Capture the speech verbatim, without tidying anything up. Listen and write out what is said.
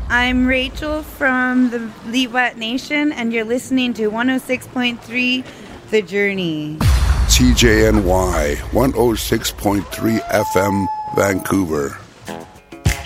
I'm Rachel from the Liwat Nation, and you're listening to one oh six point three The Journey. C J N Y one oh six point three F M, Vancouver.